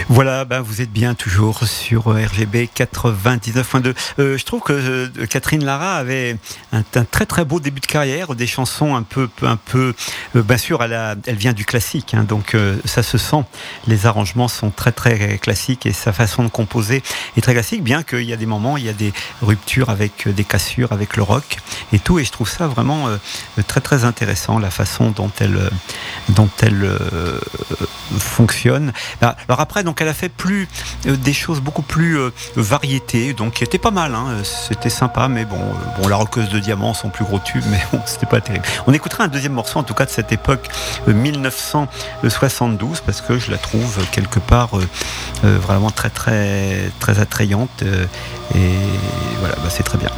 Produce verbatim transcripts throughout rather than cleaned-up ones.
Voilà, ben vous êtes bien toujours sur R G B quatre-vingt-dix-neuf point deux. Euh, je trouve que euh, Catherine Lara avait un, un très très beau début de carrière, des chansons un peu, un peu, euh, bien sûr, elle, a, elle vient du classique, hein, donc euh, ça se sent. Les arrangements sont très très classiques et sa façon de composer est très classique, bien qu'il y a des moments, il y a des ruptures avec des cassures, avec le rock et tout. Et je trouve ça vraiment euh, très très intéressant, la façon dont elle, dont elle euh, fonctionne. Alors après, donc elle a fait plus euh, des choses beaucoup plus euh, variétés, donc qui étaient pas mal, hein, c'était sympa, mais bon, euh, bon, la roqueuse de diamant, son plus gros tube, mais bon, c'était pas terrible. On écoutera un deuxième morceau, en tout cas de cette époque euh, dix-neuf cent soixante-douze, parce que je la trouve quelque part euh, euh, vraiment très très très attrayante, euh, et voilà, bah, c'est très bien.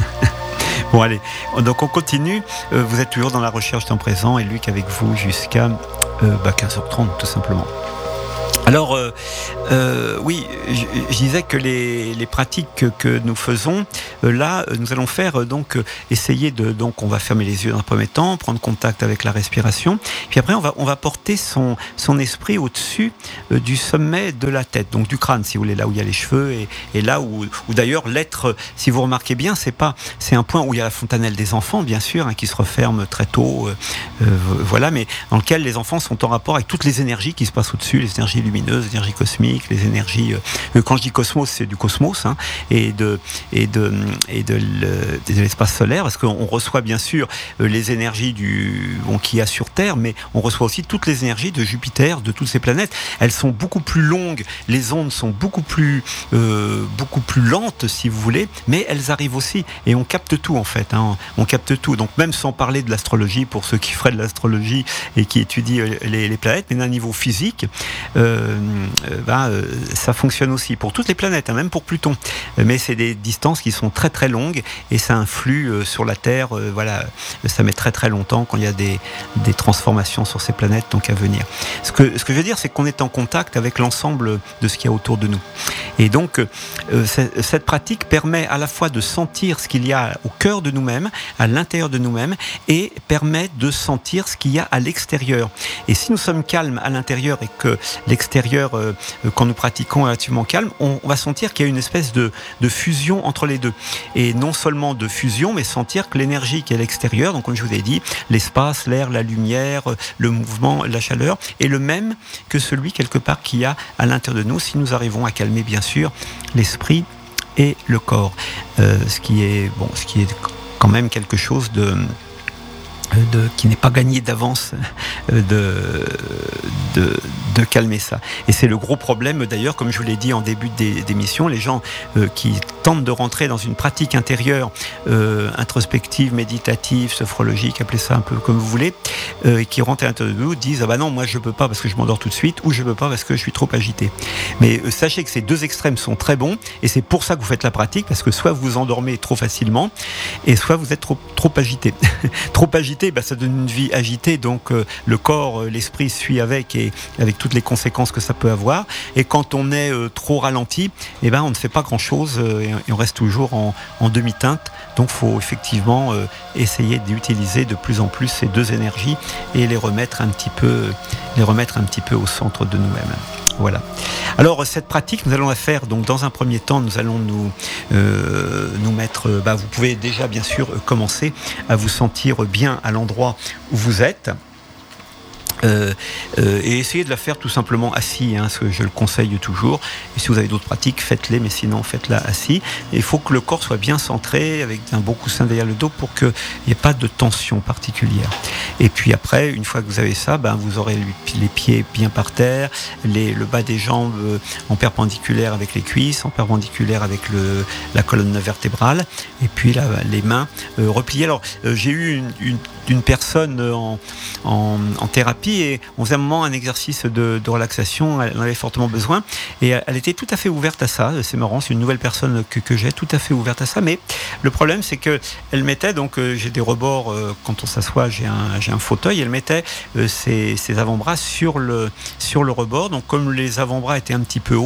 Bon allez, donc on continue. Euh, vous êtes toujours dans la recherche temps présent et Luc avec vous jusqu'à euh, bah, quinze heures trente tout simplement. Alors, euh, euh, oui, je, je disais que les, les pratiques que, que nous faisons, euh, là, nous allons faire, euh, donc, euh, essayer de, donc, on va fermer les yeux dans un premier temps, prendre contact avec la respiration, puis après, on va, on va porter son, son esprit au-dessus euh, du sommet de la tête, donc du crâne, si vous voulez, là où il y a les cheveux, et, et là où, où d'ailleurs, l'être, si vous remarquez bien, c'est pas, c'est un point où il y a la fontanelle des enfants, bien sûr, hein, qui se referme très tôt, euh, euh, voilà, mais dans lequel les enfants sont en rapport avec toutes les énergies qui se passent au-dessus, les énergies lumineuses, les énergies cosmiques, les énergies. Euh, quand je dis cosmos, c'est du cosmos, hein, et de et de et de, le, de l'espace solaire, parce qu'on reçoit bien sûr euh, les énergies du bon qu'il y a sur Terre, mais on reçoit aussi toutes les énergies de Jupiter, de toutes ces planètes. Elles sont beaucoup plus longues, les ondes sont beaucoup plus euh, beaucoup plus lentes, si vous voulez, mais elles arrivent aussi, et on capte tout en fait. Hein, on capte tout. Donc même sans parler de l'astrologie, pour ceux qui feraient de l'astrologie et qui étudient les, les planètes, mais d'un niveau physique. Euh, Euh, ben, euh, ça fonctionne aussi pour toutes les planètes, hein, même pour Pluton. Euh, mais c'est des distances qui sont très très longues et ça influe euh, sur la Terre. Euh, voilà, ça met très très longtemps quand il y a des, des transformations sur ces planètes donc à venir. Ce que, ce que je veux dire, c'est qu'on est en contact avec l'ensemble de ce qu'il y a autour de nous. Et donc, euh, cette pratique permet à la fois de sentir ce qu'il y a au cœur de nous-mêmes, à l'intérieur de nous-mêmes, et permet de sentir ce qu'il y a à l'extérieur. Et si nous sommes calmes à l'intérieur et que l'extérieur, euh, quand nous pratiquons est relativement calme, on, on va sentir qu'il y a une espèce de, de fusion entre les deux. Et non seulement de fusion, mais sentir que l'énergie qui est à l'extérieur, donc comme je vous ai dit, l'espace, l'air, la lumière, le mouvement, la chaleur, est le même que celui quelque part qu'il y a à l'intérieur de nous, si nous arrivons à calmer bien sûr l'esprit et le corps. Euh, ce qui est, bon, ce qui est quand même quelque chose de... De, qui n'est pas gagné d'avance de, de, de calmer ça. Et c'est le gros problème d'ailleurs, comme je vous l'ai dit en début d'émission, les gens euh, qui tentent de rentrer dans une pratique intérieure, euh, introspective, méditative, sophrologique, appelez ça un peu comme vous voulez, euh, et qui rentrent à l'intérieur de nous, disent ah bah non, moi je peux pas parce que je m'endors tout de suite, ou je peux pas parce que je suis trop agité. Mais euh, sachez que ces deux extrêmes sont très bons, et c'est pour ça que vous faites la pratique, parce que soit vous vous endormez trop facilement, et soit vous êtes trop, trop agité. Trop agité, bah, ça donne une vie agitée, donc euh, le corps, euh, l'esprit suit avec, et avec toutes les conséquences que ça peut avoir. Et quand on est euh, trop ralenti, eh ben, on ne fait pas grand-chose, euh, et, et on reste toujours en, en demi-teinte. Donc il faut effectivement euh, essayer d'utiliser de plus en plus ces deux énergies et les remettre un petit peu, les remettre un petit peu au centre de nous-mêmes. Voilà. Alors cette pratique, nous allons la faire. Donc dans un premier temps, nous allons nous euh, nous mettre. Bah, vous pouvez déjà bien sûr commencer à vous sentir bien à l'endroit où vous êtes. Euh, euh, et essayez de la faire tout simplement assis, hein, ce que je le conseille toujours. Et si vous avez d'autres pratiques, faites-les, mais sinon faites-la assis. Et il faut que le corps soit bien centré, avec un bon coussin derrière le dos, pour qu'il n'y ait pas de tension particulière. Et puis après, une fois que vous avez ça, ben, vous aurez les pieds bien par terre, les, le bas des jambes en perpendiculaire avec les cuisses, en perpendiculaire avec le, la colonne vertébrale, et puis là, les mains euh, repliées. Alors, euh, j'ai eu une, une d'une personne en, en, en thérapie, et on faisait un moment un exercice de, de relaxation, elle en avait fortement besoin, et elle était tout à fait ouverte à ça. C'est marrant, c'est une nouvelle personne que, que j'ai, tout à fait ouverte à ça, mais le problème c'est qu'elle mettait, donc euh, j'ai des rebords, euh, quand on s'assoit, j'ai un, j'ai un fauteuil, elle mettait euh, ses, ses avant-bras sur le, sur le rebord, donc comme les avant-bras étaient un petit peu hauts,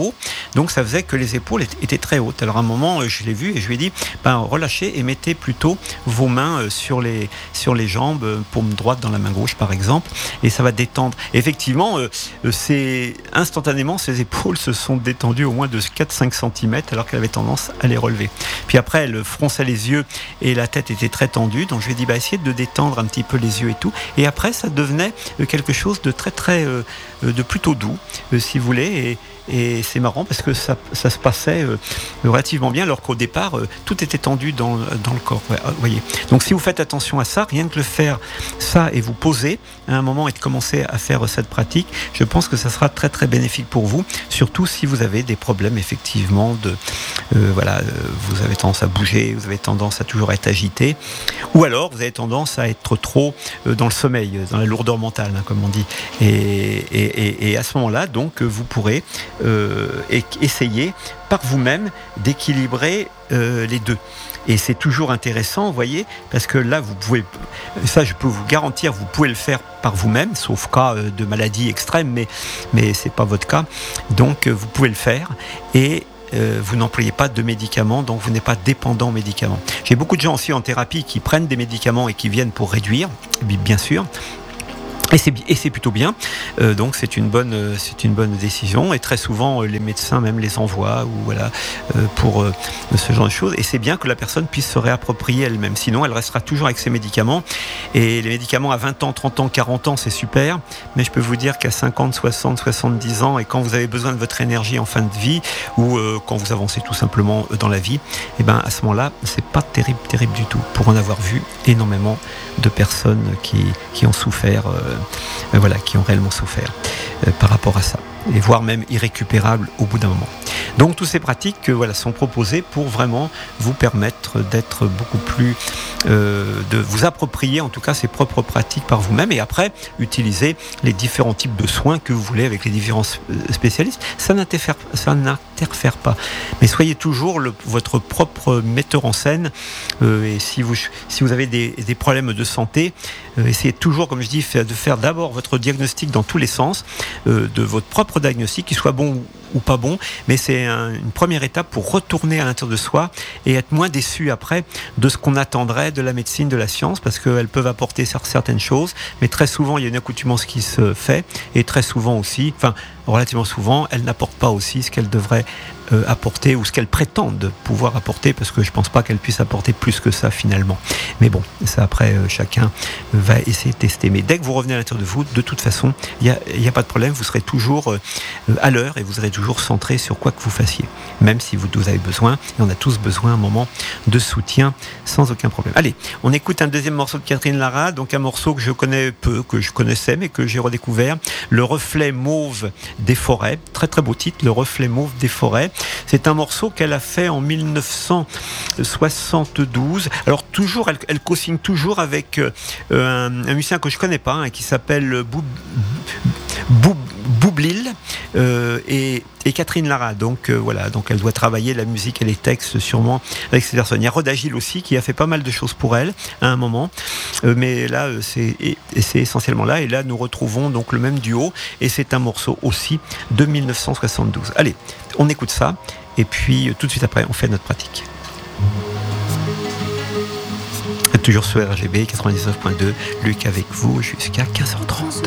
Donc ça faisait que les épaules étaient très hautes. Alors à un moment, je l'ai vu et je lui ai dit, ben, relâchez et mettez plutôt vos mains sur les, sur les jambes, paume droite dans la main gauche par exemple, et ça va détendre. Et effectivement, euh, c'est instantanément, ses épaules se sont détendues au moins de quatre à cinq centimètres alors qu'elle avait tendance à les relever. Puis après, elle fronçait les yeux et la tête était très tendue, donc je lui ai dit, bah, essayez de détendre un petit peu les yeux et tout. Et après, ça devenait quelque chose de très très, euh, de plutôt doux, euh, si vous voulez, et Et c'est marrant parce que ça, ça se passait euh, relativement bien, alors qu'au départ, euh, tout était tendu dans, dans le corps. Ouais, voyez. Donc si vous faites attention à ça, rien que le faire ça et vous poser à un moment et de commencer à faire cette pratique, je pense que ça sera très très bénéfique pour vous, surtout si vous avez des problèmes effectivement de, euh, voilà, euh, vous avez tendance à bouger, vous avez tendance à toujours être agité, ou alors vous avez tendance à être trop euh, dans le sommeil, dans la lourdeur mentale, hein, comme on dit. Et, et, et, et à ce moment-là, donc, vous pourrez Euh, et essayer par vous-même d'équilibrer euh, les deux. Et c'est toujours intéressant, vous voyez, parce que là, vous pouvez, ça je peux vous garantir, vous pouvez le faire par vous-même, sauf cas de maladie extrême, mais, mais ce n'est pas votre cas. Donc, vous pouvez le faire et euh, vous n'employez pas de médicaments, donc vous n'êtes pas dépendant aux médicaments. J'ai beaucoup de gens aussi en thérapie qui prennent des médicaments et qui viennent pour réduire, bien sûr. Et c'est, et c'est plutôt bien, euh, donc c'est une bonne, euh, c'est une bonne décision. Et très souvent, euh, les médecins même les envoient ou voilà euh, pour euh, ce genre de choses. Et c'est bien que la personne puisse se réapproprier elle-même. Sinon, elle restera toujours avec ses médicaments. Et les médicaments à vingt ans, trente ans, quarante ans, c'est super. Mais je peux vous dire qu'à cinquante, soixante, soixante-dix ans, et quand vous avez besoin de votre énergie en fin de vie ou euh, quand vous avancez tout simplement dans la vie, et ben à ce moment-là, c'est pas terrible, terrible du tout. Pour en avoir vu énormément de personnes qui qui ont souffert. Euh, Euh, voilà, qui ont réellement souffert euh, par rapport à ça, et voire même irrécupérables au bout d'un moment. Donc toutes ces pratiques euh, voilà, sont proposées pour vraiment vous permettre d'être beaucoup plus, euh, de vous approprier en tout cas ces propres pratiques par vous-même, et après utiliser les différents types de soins que vous voulez avec les différents spécialistes. Ça n'interfère, ça n'interfère pas, mais soyez toujours le, votre propre metteur en scène, euh, et si vous, si vous avez des, des problèmes de santé, euh, essayez toujours, comme je dis, de faire d'abord votre diagnostic dans tous les sens, euh, de votre propre diagnostic, qu'il soit bon ou pas bon, mais c'est un, une première étape pour retourner à l'intérieur de soi et être moins déçu après de ce qu'on attendrait de la médecine, de la science, parce qu'elles peuvent apporter certaines choses, mais très souvent il y a une accoutumance qui se fait, et très souvent aussi, enfin relativement souvent, elles n'apportent pas aussi ce qu'elles devraient euh, apporter ou ce qu'elles prétendent pouvoir apporter, parce que je ne pense pas qu'elles puissent apporter plus que ça finalement. Mais bon, ça après euh, chacun va essayer de tester. Mais dès que vous revenez à l'intérieur de vous, de toute façon, il n'y a, y a pas de problème, vous serez toujours euh, à l'heure et vous serez toujours centré sur quoi que vous fassiez, même si vous, vous avez besoin, et on a tous besoin à un moment de soutien sans aucun problème. Allez, on écoute un deuxième morceau de Catherine Lara, donc un morceau que je connais peu, que je connaissais mais que j'ai redécouvert, Le reflet mauve des forêts, très très beau titre, Le reflet mauve des forêts. C'est un morceau qu'elle a fait en dix-neuf cent soixante-douze. Alors toujours, elle, elle co-signe toujours avec euh, un, un musicien que je connais pas, hein, qui s'appelle Boub, Boub, Boublil euh, et, et Catherine Lara. Donc euh, voilà, donc elle doit travailler la musique et les textes sûrement avec ces personnes. Il y a Rod Agile aussi qui a fait pas mal de choses pour elle à un moment, euh, mais là euh, c'est, et, et c'est essentiellement là. Et là nous retrouvons donc le même duo, et c'est un morceau aussi de dix-neuf cent soixante-douze. Allez, on écoute ça et puis euh, tout de suite après on fait notre pratique. Toujours sur R G B quatre-vingt-dix-neuf point deux, Luc avec vous jusqu'à quinze heures trente.